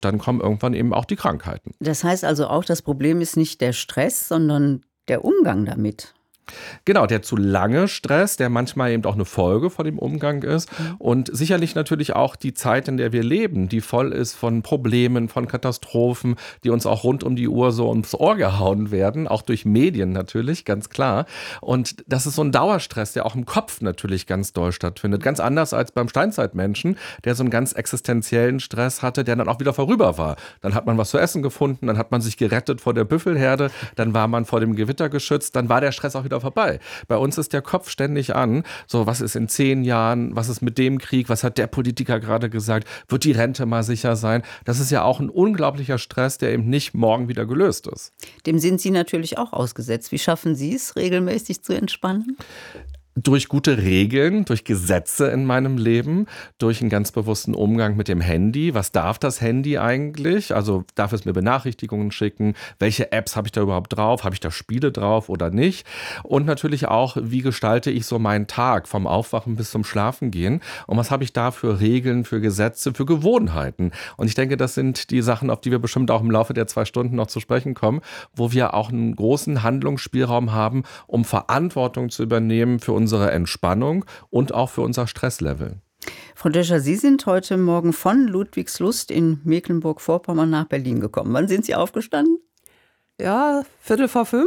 dann kommen irgendwann eben auch die Krankheiten. Das heißt also auch, das Problem ist nicht der Stress, sondern der Umgang damit. Genau, der zu lange Stress, der manchmal eben auch eine Folge von dem Umgang ist und sicherlich natürlich auch die Zeit, in der wir leben, die voll ist von Problemen, von Katastrophen, die uns auch rund um die Uhr so ums Ohr gehauen werden, auch durch Medien natürlich, ganz klar. Und das ist so ein Dauerstress, der auch im Kopf natürlich ganz doll stattfindet. Ganz anders als beim Steinzeitmenschen, der so einen ganz existenziellen Stress hatte, der dann auch wieder vorüber war. Dann hat man was zu essen gefunden, dann hat man sich gerettet vor der Büffelherde, dann war man vor dem Gewitter geschützt, dann war der Stress auch wieder vorbei. Bei uns ist der Kopf ständig an. So, was ist in 10 Jahren? Was ist mit dem Krieg? Was hat der Politiker gerade gesagt? Wird die Rente mal sicher sein? Das ist ja auch ein unglaublicher Stress, der eben nicht morgen wieder gelöst ist. Dem sind Sie natürlich auch ausgesetzt. Wie schaffen Sie es, regelmäßig zu entspannen? Durch gute Regeln, durch Gesetze in meinem Leben, durch einen ganz bewussten Umgang mit dem Handy. Was darf das Handy eigentlich? Also darf es mir Benachrichtigungen schicken? Welche Apps habe ich da überhaupt drauf? Habe ich da Spiele drauf oder nicht? Und natürlich auch, wie gestalte ich so meinen Tag vom Aufwachen bis zum Schlafengehen? Und was habe ich da für Regeln, für Gesetze, für Gewohnheiten? Und ich denke, das sind die Sachen, auf die wir bestimmt auch im Laufe der 2 Stunden noch zu sprechen kommen, wo wir auch einen großen Handlungsspielraum haben, um Verantwortung zu übernehmen für unsere Entspannung und auch für unser Stresslevel. Frau Döscher, Sie sind heute Morgen von Ludwigslust in Mecklenburg-Vorpommern nach Berlin gekommen. Wann sind Sie aufgestanden? Ja, 4:45.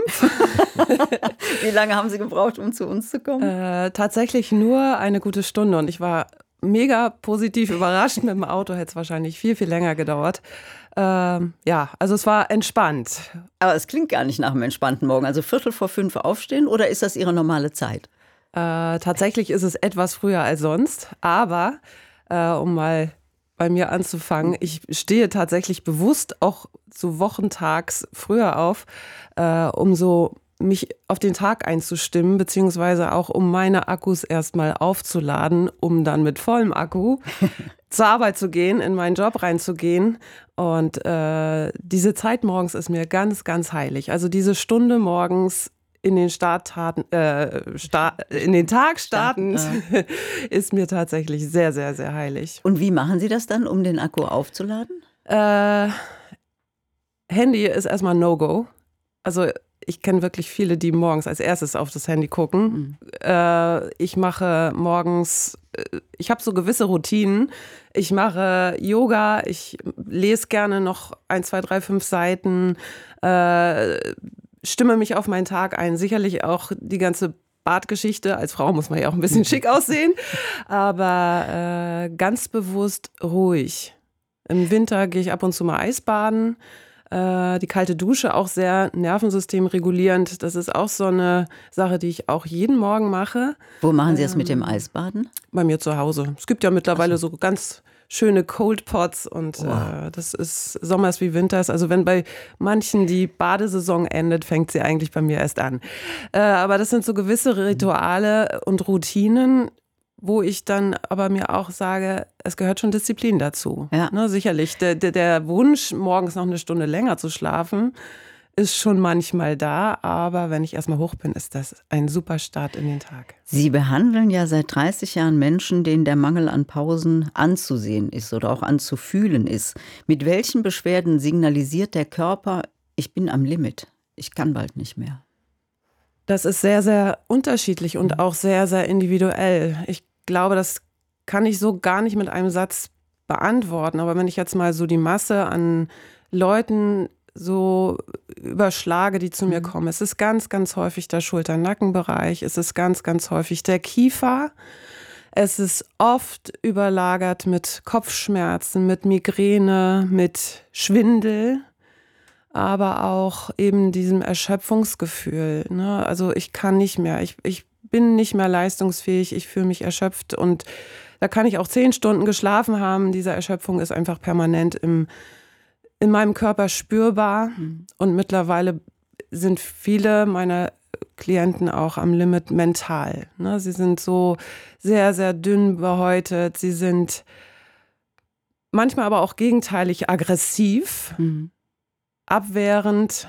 Wie lange haben Sie gebraucht, um zu uns zu kommen? Tatsächlich nur eine gute Stunde und ich war mega positiv überrascht. Mit dem Auto hätte es wahrscheinlich viel, viel länger gedauert. Ja, also es war entspannt. Aber es klingt gar nicht nach einem entspannten Morgen. Also 4:45 aufstehen oder ist das Ihre normale Zeit? Tatsächlich ist es etwas früher als sonst, aber um mal bei mir anzufangen, ich stehe tatsächlich bewusst auch so wochentags früher auf, um so mich auf den Tag einzustimmen, beziehungsweise auch um meine Akkus erstmal aufzuladen, um dann mit vollem Akku zur Arbeit zu gehen, in meinen Job reinzugehen. Und diese Zeit morgens ist mir ganz, ganz heilig. Also diese Stunde morgens in den in den Tag starten, ist mir tatsächlich sehr, sehr, sehr heilig. Und wie machen Sie das dann, um den Akku aufzuladen? Handy ist erstmal No-Go. Also ich kenne wirklich viele, die morgens als erstes auf das Handy gucken. Ich mache morgens, ich habe so gewisse Routinen. Ich mache Yoga, ich lese gerne noch 1, 2, 3, 5 Seiten, stimme mich auf meinen Tag ein. Sicherlich auch die ganze Bartgeschichte. Als Frau muss man ja auch ein bisschen schick aussehen. Aber ganz bewusst ruhig. Im Winter gehe ich ab und zu mal Eisbaden. Die kalte Dusche auch sehr nervensystemregulierend. Das ist auch so eine Sache, die ich auch jeden Morgen mache. Wo machen Sie das mit dem Eisbaden? Bei mir zu Hause. Es gibt ja mittlerweile so ganz schöne Cold Pots und das ist Sommers wie Winters. Also wenn bei manchen die Badesaison endet, fängt sie eigentlich bei mir erst an. Aber das sind so gewisse Rituale und Routinen, wo ich dann aber mir auch sage, es gehört schon Disziplin dazu. Ja. Ne, sicherlich, der Wunsch, morgens noch eine Stunde länger zu schlafen, ist schon manchmal da, aber wenn ich erstmal hoch bin, ist das ein super Start in den Tag. Sie behandeln ja seit 30 Jahren Menschen, denen der Mangel an Pausen anzusehen ist oder auch anzufühlen ist. Mit welchen Beschwerden signalisiert der Körper, ich bin am Limit, ich kann bald nicht mehr? Das ist sehr, sehr unterschiedlich und auch sehr, sehr individuell. Ich glaube, das kann ich so gar nicht mit einem Satz beantworten. Aber wenn ich jetzt mal so die Masse an Leuten so überschlage, die zu mir kommen, es ist ganz, ganz häufig der Schulter-Nackenbereich, es ist ganz, ganz häufig der Kiefer, es ist oft überlagert mit Kopfschmerzen, mit Migräne, mit Schwindel, aber auch eben diesem Erschöpfungsgefühl. Ne? Also ich kann nicht mehr, ich bin nicht mehr leistungsfähig, ich fühle mich erschöpft und da kann ich auch 10 Stunden geschlafen haben. Diese Erschöpfung ist einfach permanent in meinem Körper spürbar und mittlerweile sind viele meiner Klienten auch am Limit mental. Ne? Sie sind so sehr, sehr dünn behäutet, sie sind manchmal aber auch gegenteilig aggressiv, abwehrend.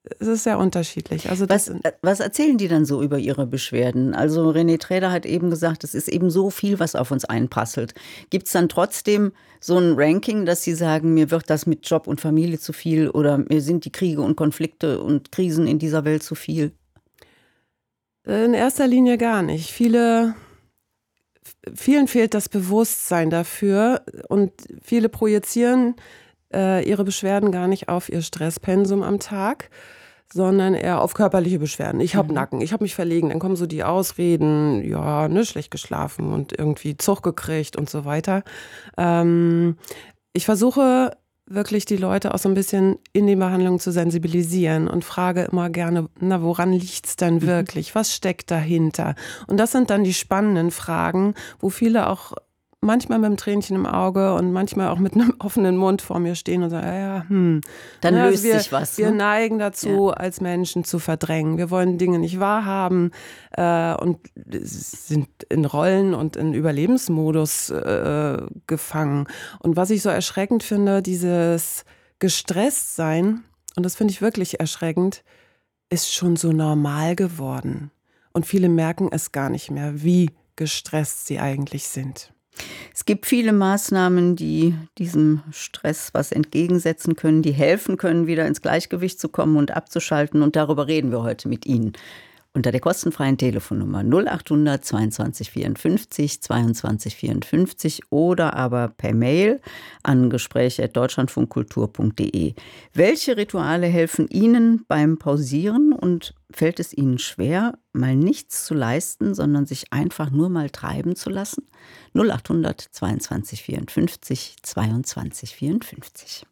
es ist sehr unterschiedlich. Also was erzählen die dann so über ihre Beschwerden? Also René Träder hat eben gesagt, es ist eben so viel, was auf uns einprasselt. Gibt es dann trotzdem so ein Ranking, dass Sie sagen, mir wird das mit Job und Familie zu viel oder mir sind die Kriege und Konflikte und Krisen in dieser Welt zu viel? In erster Linie gar nicht. Vielen fehlt das Bewusstsein dafür und viele projizieren ihre Beschwerden gar nicht auf ihr Stresspensum am Tag, sondern eher auf körperliche Beschwerden. Ich habe Nacken, ich habe mich verlegen, dann kommen so die Ausreden, ja, ne, schlecht geschlafen und irgendwie Zug gekriegt und so weiter. Ich versuche wirklich die Leute auch so ein bisschen in die Behandlung zu sensibilisieren und frage immer gerne, na, woran liegt's denn wirklich? Was steckt dahinter? Und das sind dann die spannenden Fragen, wo viele auch manchmal mit einem Tränchen im Auge und manchmal auch mit einem offenen Mund vor mir stehen und sagen, Dann löst sich was. Wir neigen dazu, als Menschen zu verdrängen. Wir wollen Dinge nicht wahrhaben und sind in Rollen und in Überlebensmodus gefangen. Und was ich so erschreckend finde, dieses Gestresstsein, und das finde ich wirklich erschreckend, ist schon so normal geworden. Und viele merken es gar nicht mehr, wie gestresst sie eigentlich sind. Es gibt viele Maßnahmen, die diesem Stress was entgegensetzen können, die helfen können, wieder ins Gleichgewicht zu kommen und abzuschalten. Und darüber reden wir heute mit Ihnen. Unter der kostenfreien Telefonnummer 0800 22 54 22 54 oder aber per Mail an gespräch@deutschlandfunkkultur.de. Welche Rituale helfen Ihnen beim Pausieren und fällt es Ihnen schwer, mal nichts zu leisten, sondern sich einfach nur mal treiben zu lassen? 0800 22 54 22 54.